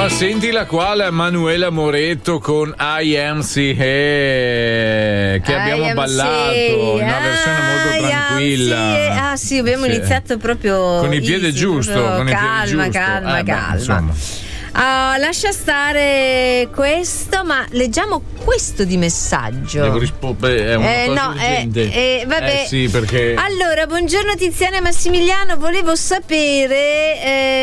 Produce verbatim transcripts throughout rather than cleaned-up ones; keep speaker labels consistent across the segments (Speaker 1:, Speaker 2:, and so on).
Speaker 1: Ma sentila qua la Manuela Moretto con I M C A che abbiamo ballato, una versione molto tranquilla.
Speaker 2: Ah sì, abbiamo sì. iniziato proprio
Speaker 1: con il piede
Speaker 2: easy,
Speaker 1: giusto, con il
Speaker 2: calma,
Speaker 1: piede giusto.
Speaker 2: calma,
Speaker 1: eh,
Speaker 2: calma.
Speaker 1: Beh,
Speaker 2: Uh, lascia stare questo, ma leggiamo questo di messaggio.
Speaker 1: Devo rispondere, è una
Speaker 2: eh,
Speaker 1: cosa
Speaker 2: no,
Speaker 1: urgente.
Speaker 2: Eh, eh, vabbè.
Speaker 1: Eh sì, perché...
Speaker 2: Allora, buongiorno Tiziana e Massimiliano, volevo sapere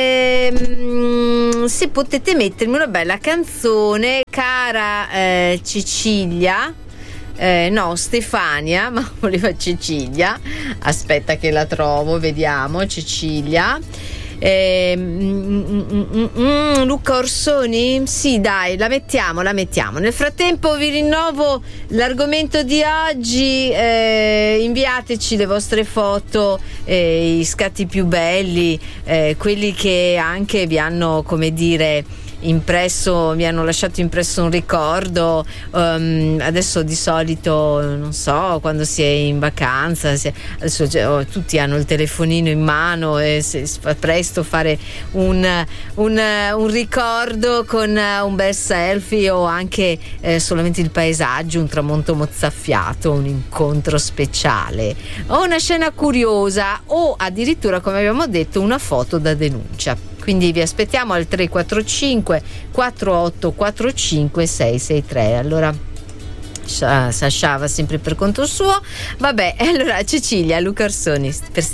Speaker 2: ehm, se potete mettermi una bella canzone, cara eh, Cecilia. Eh, no, Stefania, ma voleva Cecilia. Aspetta che la trovo, vediamo. Cecilia. Eh, mm, mm, mm, mm, Luca Orsoni? Sì, dai, la mettiamo, la mettiamo. Nel frattempo vi rinnovo l'argomento di oggi. Eh, inviateci le vostre foto, eh, i scatti più belli, eh, quelli che anche vi hanno, come dire, impresso, mi hanno lasciato impresso un ricordo. Um, adesso di solito non so, quando si è in vacanza si è, adesso cioè, oh, tutti hanno il telefonino in mano e si, si fa presto fare un, un, un ricordo con un bel selfie o anche eh, solamente il paesaggio, un tramonto mozzafiato, un incontro speciale o una scena curiosa o addirittura, come abbiamo detto, una foto da denuncia. Quindi vi aspettiamo al tre quattro cinque quattro otto quattro cinque sei sei tre. Allora Sasha va sempre per conto suo. Vabbè, allora Cecilia, Luca Orsoni per